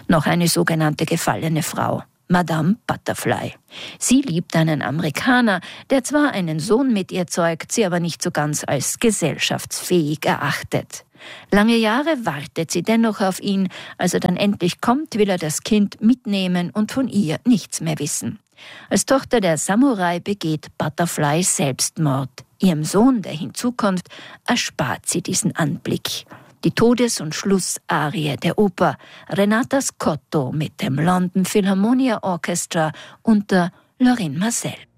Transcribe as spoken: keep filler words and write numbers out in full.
Noch eine sogenannte gefallene Frau, Madame Butterfly. Sie liebt einen Amerikaner, der zwar einen Sohn mit ihr zeugt, sie aber nicht so ganz als gesellschaftsfähig erachtet. Lange Jahre wartet sie dennoch auf ihn. Als er dann endlich kommt, will er das Kind mitnehmen und von ihr nichts mehr wissen. Als Tochter der Samurai begeht Butterfly Selbstmord. Ihrem Sohn, der hinzukommt, erspart sie diesen Anblick. Die Todes- und Schlussarie der Oper Renata Scotto mit dem London Philharmonia Orchestra unter Lorin Maazel.